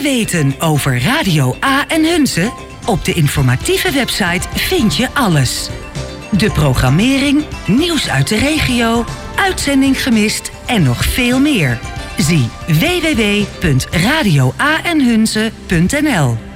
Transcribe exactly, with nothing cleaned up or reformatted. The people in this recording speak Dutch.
weten over Radio A en Hunze? Op de informatieve website vind je alles. De programmering, nieuws uit de regio, uitzending gemist en nog veel meer. Zie w w w punt radio a en hunze punt n l.